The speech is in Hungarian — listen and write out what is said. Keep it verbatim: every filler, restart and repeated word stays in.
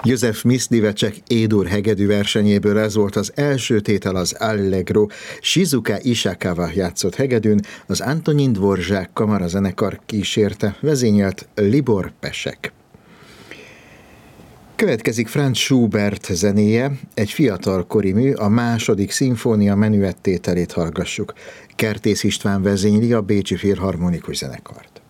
József Mislivecsek Édur hegedű versenyéből ez volt az első tétel, az Allegro. Shizuka Ishikawa játszott hegedűn, az Antonin Dvorzsák kamarazenekar kísérte, vezényelt Libor Pesek. Következik Franz Schubert zenéje, egy fiatalkori mű, a második szimfónia menüett tételét hallgassuk. Kertész István vezényli a Bécsi Filharmonikus Zenekart.